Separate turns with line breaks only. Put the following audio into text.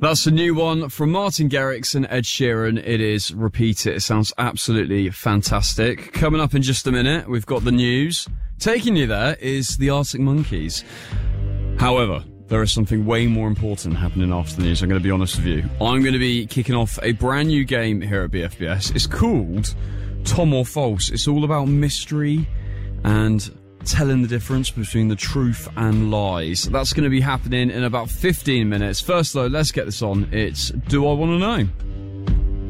That's a new one from Martin Garrix and Ed Sheeran. It is Repeat It. It sounds absolutely fantastic. Coming up in just a minute, we've got the news. Taking you there is the Arctic Monkeys. However, there is something way more important happening after the news, I'm going to be honest with you. I'm going to be kicking off a brand new game here at BFBS. It's called Tom or False. It's all about mystery and telling the difference between the truth and lies. That's going to be happening in about 15 minutes. First though, let's get this on. It's Do I Want to Know?